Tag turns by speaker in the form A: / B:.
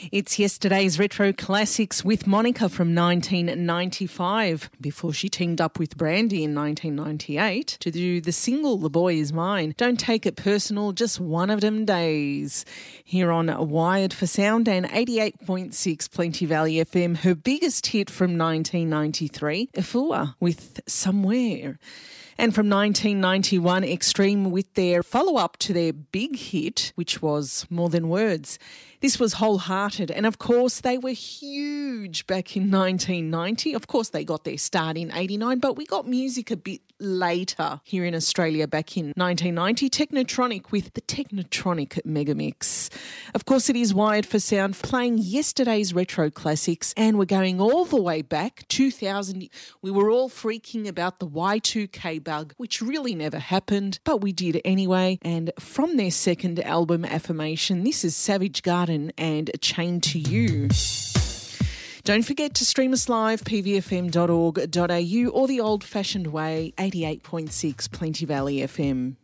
A: It's yesterday's Retro Classics with Monica from 1995, before she teamed up with Brandy in 1998 to do the single The Boy Is Mine. Don't take it personal, just one of them days. Here on Wired for Sound and 88.6 Plenty Valley FM, her biggest hit from 1993, Efua with Somewhere. And from 1991, Extreme with their follow-up to their big hit, which was More Than Words. This was Wholehearted, and of course they were huge back in 1990. Of course they got their start in 89, but we got music a bit later here in Australia back in 1990. Technotronic with the Technotronic Megamix. Of course it is Wired for Sound, playing yesterday's retro classics, and we're going all the way back, 2000. We were all freaking about the Y2K bug, which really never happened, but we did anyway. And from their second album, Affirmation, this is Savage Garden and Chained to You. Don't forget to stream us live, pvfm.org.au, or the old-fashioned way, 88.6 Plenty Valley FM.